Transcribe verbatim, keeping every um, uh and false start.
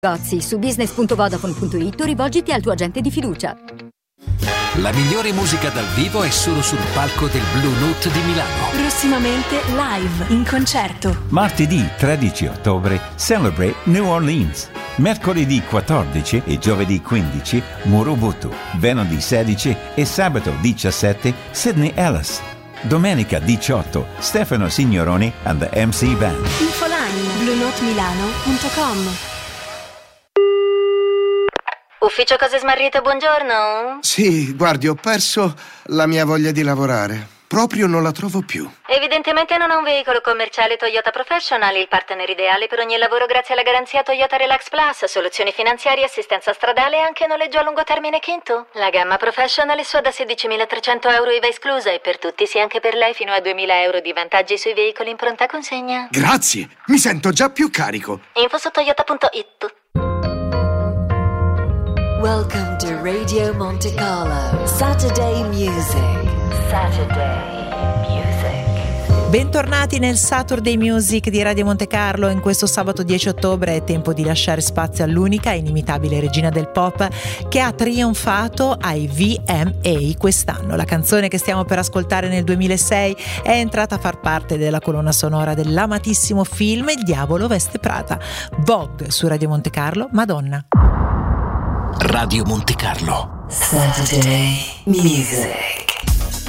negozi. Su business punto vodafone punto it o rivolgiti al tuo agente di fiducia. La migliore musica dal vivo è solo sul palco del Blue Note di Milano. Prossimamente live, in concerto. Martedì tredici ottobre, Celebrate New Orleans. Mercoledì quattordici e giovedì quindici, Murubutu. Venerdì sedici e sabato diciassette, Sydney Ellis. Domenica diciotto, Stefano Signoroni and the M C Band. Infoline, blue note milano punto com. Ufficio Cose Smarrite, buongiorno. Sì, guardi, ho perso la mia voglia di lavorare. Proprio non la trovo più. Evidentemente non ha un veicolo commerciale Toyota Professional, il partner ideale per ogni lavoro grazie alla garanzia Toyota Relax Plus, soluzioni finanziarie, assistenza stradale e anche noleggio a lungo termine Kinto. La gamma Professional è sua da sedicimilatrecento euro I V A esclusa e per tutti, sì anche per lei, fino a duemila euro di vantaggi sui veicoli in pronta consegna. Grazie, mi sento già più carico. Info su toyota punto it. Welcome to Radio Monte Carlo. Saturday Music. Saturday Music. Bentornati nel Saturday Music di Radio Monte Carlo. In questo sabato dieci ottobre è tempo di lasciare spazio all'unica e inimitabile regina del pop che ha trionfato ai V M A quest'anno. La canzone che stiamo per ascoltare nel duemilasei è entrata a far parte della colonna sonora dell'amatissimo film Il diavolo veste Prada. Vogue su Radio Monte Carlo, Madonna. Radio Monte Carlo. Saturday Music.